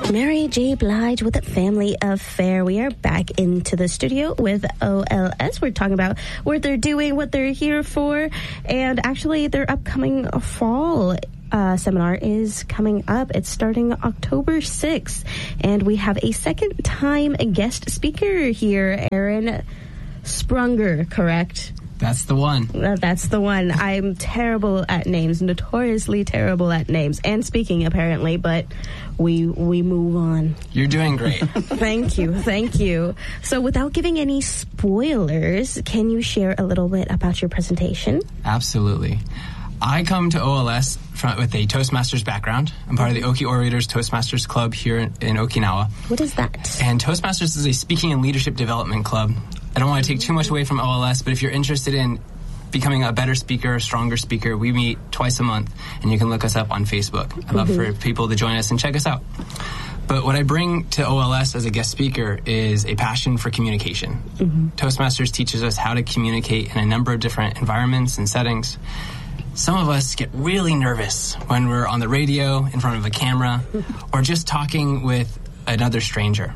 Mary J. Blige with a Family Affair. We are back into the studio with OLS. We're talking about what they're doing, what they're here for, and actually their upcoming fall seminar is coming up. It's starting October 6th, and we have a second-time guest speaker here, Aaron Sprunger, correct? That's the one. That's the one. I'm terrible at names, notoriously terrible at names, and speaking apparently, but we move on. You're doing great. Thank you. So without giving any spoilers, can you share a little bit about your presentation? Absolutely. I come to OLS with a Toastmasters background. I'm part of the Oki Orators Toastmasters Club here in Okinawa. What is that? And Toastmasters is a speaking and leadership development club. I don't want to take too much away from OLS, but if you're interested in becoming a better speaker, a stronger speaker, we meet twice a month, and you can look us up on Facebook. I'd love for people to join us and check us out. But what I bring to OLS as a guest speaker is a passion for communication. Toastmasters teaches us how to communicate in a number of different environments and settings. Some of us get really nervous when we're on the radio, in front of a camera, or just talking with another stranger.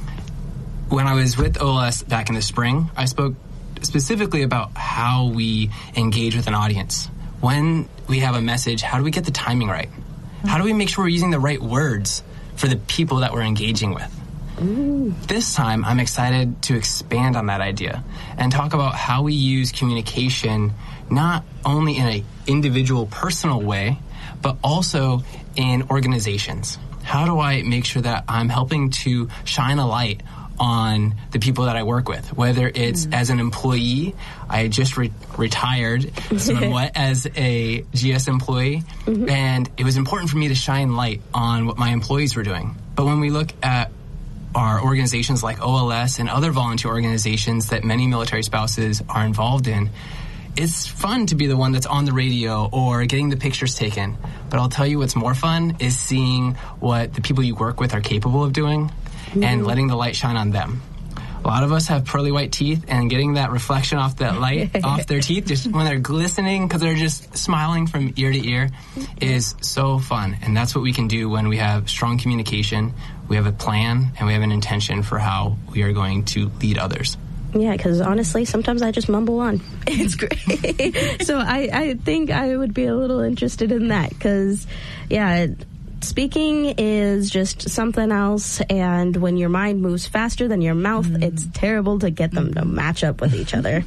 When I was with OLS back in the spring, I spoke specifically about how we engage with an audience. When we have a message, how do we get the timing right? How do we make sure we're using the right words for the people that we're engaging with? This time, I'm excited to expand on that idea and talk about how we use communication not only in an individual, personal way, but also in organizations. How do I make sure that I'm helping to shine a light on the people that I work with, whether it's as an employee, I just retired somewhat as a GS employee, and it was important for me to shine light on what my employees were doing. But when we look at our organizations like OLS and other volunteer organizations that many military spouses are involved in, it's fun to be the one that's on the radio or getting the pictures taken. But I'll tell you what's more fun is seeing what the people you work with are capable of doing and letting the light shine on them. A lot of us have pearly white teeth, and getting that reflection off that light off their teeth just when they're glistening because they're just smiling from ear to ear is so fun. And that's what we can do when we have strong communication, we have a plan, and we have an intention for how we are going to lead others. Yeah, because honestly, sometimes I just mumble on. It's great. So I think I would be a little interested in that because, yeah, speaking is just something else, and when your mind moves faster than your mouth, it's terrible to get them to match up with each other.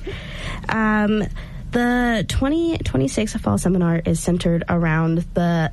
The 2026 Fall Seminar is centered around the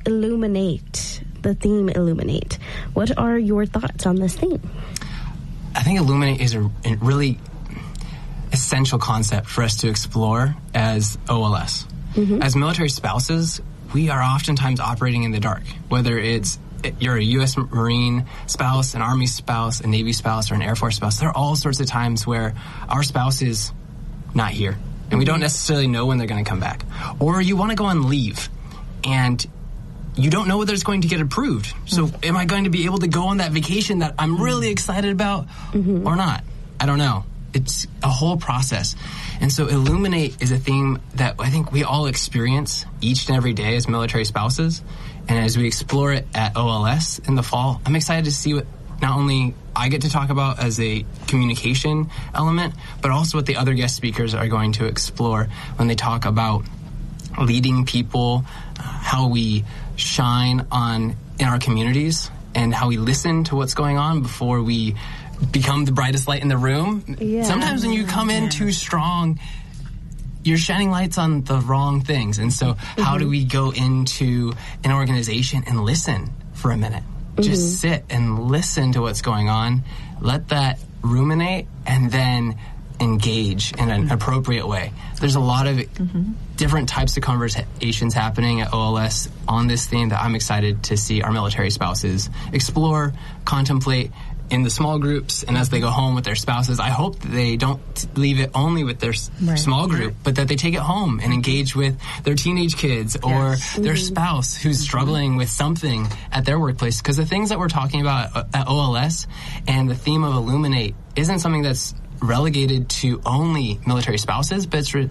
theme Illuminate. What are your thoughts on this theme? I think Illuminate is a really essential concept for us to explore as OLS. As military spouses, we are oftentimes operating in the dark, whether you're a U.S. Marine spouse, an Army spouse, a Navy spouse, or an Air Force spouse. There are all sorts of times where our spouse is not here, and we don't necessarily know when they're going to come back. Or you want to go on leave, and you don't know whether it's going to get approved. So am I going to be able to go on that vacation that I'm really excited about or not? I don't know. It's a whole process. And so Illuminate is a theme that I think we all experience each and every day as military spouses. And as we explore it at OLS in the fall, I'm excited to see what not only I get to talk about as a communication element, but also what the other guest speakers are going to explore when they talk about leading people, how we shine in our communities, and how we listen to what's going on before we become the brightest light in the room. Yeah. Sometimes when you come in too strong, you're shining lights on the wrong things. And so how do we go into an organization and listen for a minute? Just sit and listen to what's going on, let that ruminate, and then engage in an appropriate way. There's a lot of different types of conversations happening at OLS on this theme that I'm excited to see our military spouses explore, contemplate, in the small groups, and as they go home with their spouses. I hope that they don't leave it only with their small group, but that they take it home and engage with their teenage kids or their spouse who's struggling with something at their workplace. Because the things that we're talking about at OLS and the theme of Illuminate isn't something that's relegated to only military spouses, but it's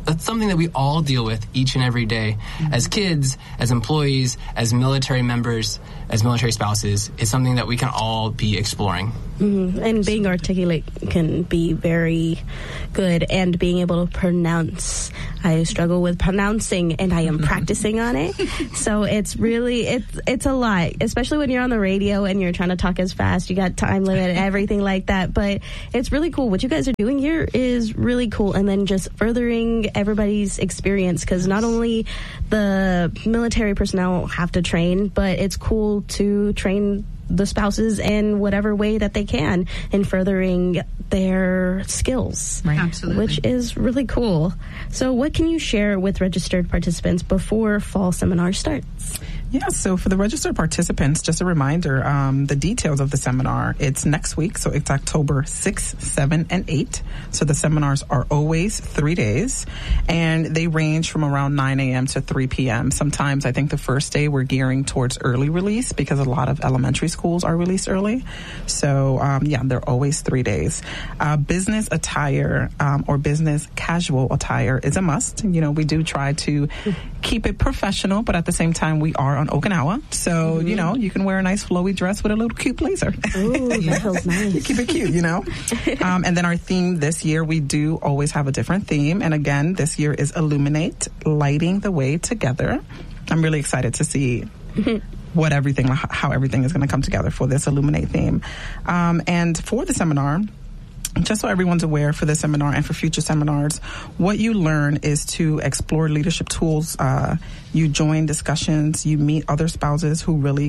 that's something that we all deal with each and every day. As kids, as employees, as military members, as military spouses. It's something that we can all be exploring. And being articulate can be very good, and being able to pronounce. I struggle with pronouncing, and I am practicing on it. So it's really, it's a lot, especially when you're on the radio and you're trying to talk as fast. You got time limit and everything like that. But it's really cool. What you guys are doing here is really cool. And then just furthering everybody's experience, because not only the military personnel have to train, but it's cool to train the spouses in whatever way that they can in furthering their skills. Right. Absolutely. Which is really cool. So what can you share with registered participants before fall seminar starts? Yeah, so for the registered participants, just a reminder, the details of the seminar, it's next week, so it's October 6th, 7th, and 8th. So the seminars are always 3 days, and they range from around 9 a.m. to 3 p.m. Sometimes I think the first day we're gearing towards early release because a lot of elementary schools are released early. So, they're always 3 days. Business attire or business casual attire is a must. You know, we do try to keep it professional, but at the same time, we are on Okinawa. So, you know, you can wear a nice flowy dress with a little cute blazer. Ooh, that feels nice. You keep it cute, you know. And then our theme this year, we do always have a different theme. And again, this year is Illuminate, Lighting the Way Together. I'm really excited to see how everything is going to come together for this Illuminate theme. And for the seminar, just so everyone's aware, for this seminar and for future seminars, what you learn is to explore leadership tools. You join discussions, you meet other spouses who really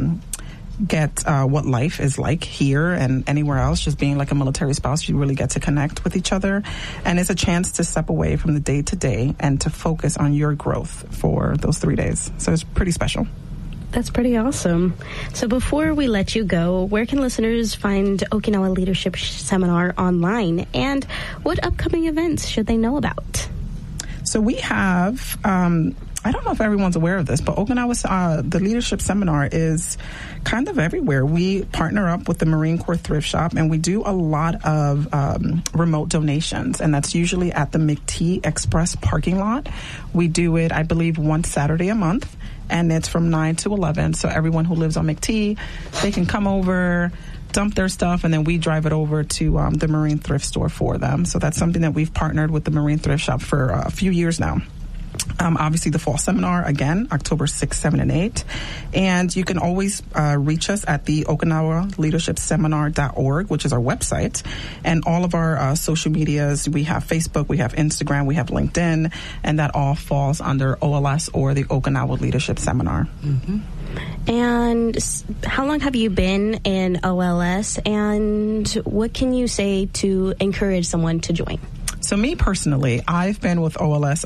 get what life is like here and anywhere else. Just being like a military spouse, you really get to connect with each other. And it's a chance to step away from the day-to-day and to focus on your growth for those 3 days. So it's pretty special. That's pretty awesome. So before we let you go, where can listeners find Okinawa Leadership Seminar online, and what upcoming events should they know about? So we have, I don't know if everyone's aware of this, but Okinawa, the Leadership Seminar is kind of everywhere. We partner up with the Marine Corps Thrift Shop, and we do a lot of remote donations, and that's usually at the McT Express parking lot. We do it, I believe, one Saturday a month. And it's from 9 to 11. So everyone who lives on McT, they can come over, dump their stuff, and then we drive it over to the Marine Thrift Store for them. So that's something that we've partnered with the Marine Thrift Shop for a few years now. Obviously, the fall seminar, again, October 6th, 7th, and 8th. And you can always reach us at the OkinawaLeadershipSeminar.org, which is our website. And all of our social medias, we have Facebook, we have Instagram, we have LinkedIn, and that all falls under OLS or the Okinawa Leadership Seminar. Mm-hmm. And how long have you been in OLS, and what can you say to encourage someone to join? So me personally, I've been with OLS,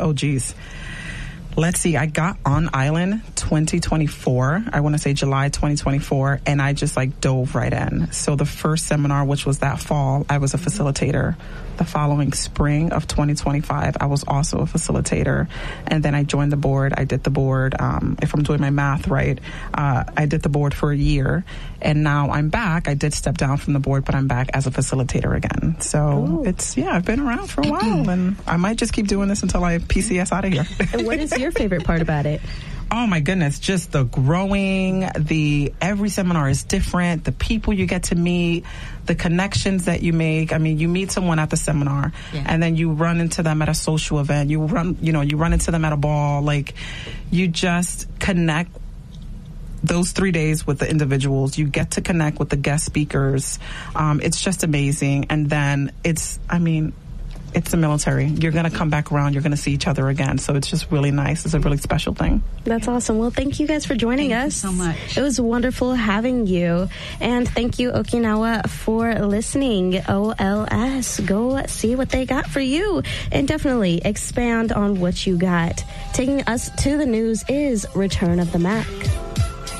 let's see, I got on island 2024. I want to say July 2024, and I just dove right in. So the first seminar, which was that fall, I was a facilitator. The following spring of 2025, I was also a facilitator. And then I joined the board. I did the board, if I'm doing my math right, I did the board for a year. And now I'm back. I did step down from the board, but I'm back as a facilitator again. So I've been around for a while, and I might just keep doing this until I PCS out of here. And what is your favorite part about it? Oh my goodness, just the growing, every seminar is different, the people you get to meet, the connections that you make. I mean, you meet someone at the seminar and then you run into them at a social event, you run into them at a ball, you just connect those 3 days with the individuals. You get to connect with the guest speakers. It's just amazing. And then it's the military. You're going to come back around. You're going to see each other again. So it's just really nice. It's a really special thing. That's awesome. Well, thank you guys for joining us. Thank you so much. It was wonderful having you. And thank you, Okinawa, for listening. OLS, go see what they got for you. And definitely expand on what you got. Taking us to the news is Return of the Mac.